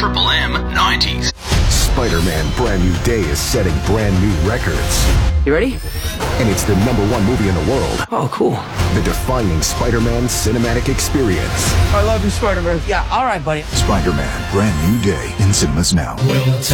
Triple M 90s. Spider-Man Brand New Day is setting brand new records. You ready? And it's the #1 movie in the world. Oh, cool. The defining Spider-Man cinematic experience. I love you, Spider-Man. Yeah, all right, buddy. Spider-Man Brand New Day in cinemas now.